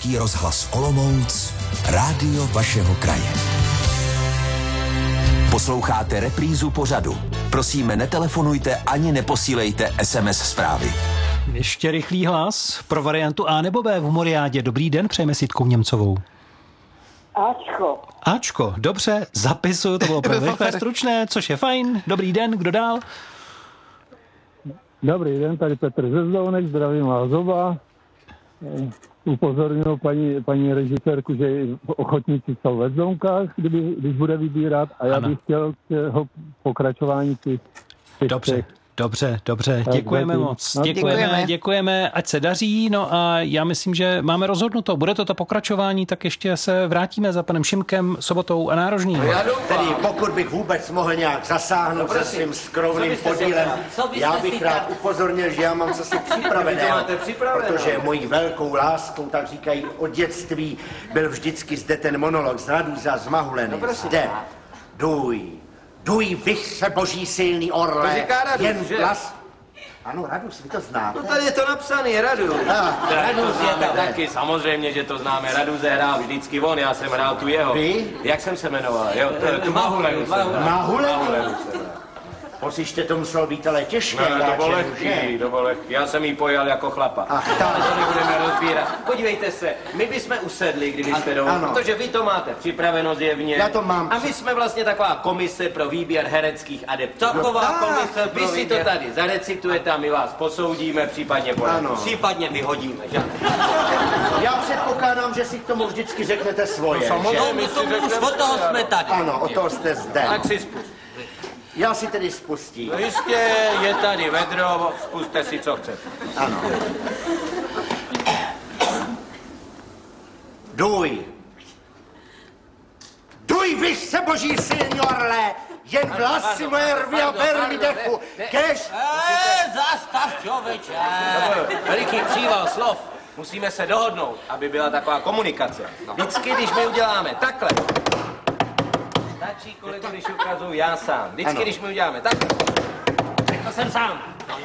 Český rozhlas Olomouc, rádio vašeho kraje. Posloucháte reprízu pořadu. Prosíme, netelefonujte ani neposílejte SMS zprávy. Ještě rychlý hlas pro variantu A nebo B v Humoriádě. Dobrý den, přejeme s Jitkou Němcovou. Ačko. Ačko, dobře, zapisuju, to bylo opravdu rychlé, stručné, což je fajn. Dobrý den, kdo dál? Dobrý den, tady Petr ze Zlounek, zdravím vás oba. Upozorňuji paní režisérku, že ochotníci jsou ve Zlounkách, když bude vybírat, a já bych chtěl k jeho pokračování Dobře, děkujeme moc. Děkujeme, ať se daří, no a já myslím, že máme rozhodnuto. Bude to pokračování, tak ještě se vrátíme za panem Šimkem, Sobotou a Nárožným. Tedy pokud bych vůbec mohl nějak zasáhnout se svým skromným podílem, já bych rád upozornil, že já mám zase připravené, protože mojí velkou láskou, tak říkají, od dětství byl vždycky zde ten monolog z Raduza z Mahuleny. Zde, Duj, vychře boží silný orle, to říká Radus, jen že? hlas... Ano, Radus, vy to znáte. No tady je to napsaný, Radus. Radus je taky, samozřejmě, že to známe. Raduze hrál vždycky on, já jsem hrál tu jeho. Vy? Jak jsem se jmenoval? Jo, tu Mahulenu. Mahulenu? Poslyšte, to muselo být ale těžké. No, to bylo lehký. Já jsem jí pojal jako chlapa. Ach, tak. Ale to nebudeme rozbírat. Podívejte se, my bychom usedli, kdybyste dovolili, protože vy to máte připraveno zjevně. Já to mám. A my jsme vlastně taková komise pro výběr hereckých adeptů. Taková komise, vy si to tady zarecitujete a my vás posoudíme, případně poradíme. Případně vyhodíme, že? Já předpokládám, že si k tomu vždycky řeknete svoje. No, samozřejmě, Od toho jsme tady. Ano, o toho jste zde. Tak si spust. Já si tedy spustím. No jistě, je tady vedro, spuste si, co chcete. Ano. Duj, vyšce boží silný orle, jen vlasy moje rví a berli dechu, kež... Zastav, člověče. Veliký příval slov. Musíme se dohodnout, aby byla taková komunikace. Vždycky, když my uděláme takhle, stačí, kolego, když ukazuju já sám. Vždycky, když my uděláme takhle, řekl jsem sám.